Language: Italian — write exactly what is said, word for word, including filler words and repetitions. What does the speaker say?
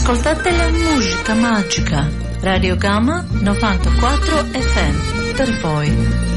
Ascoltate la musica magica. Radio Gamma novantaquattro F M per voi.